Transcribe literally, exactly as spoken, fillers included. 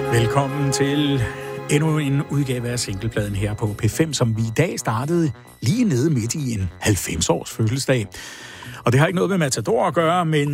Velkommen til endnu en udgave af singlepladen her på P fem, som vi i dag startede lige nede midt i en halvfems-års fødselsdag. Og det har ikke noget med Matador at gøre, men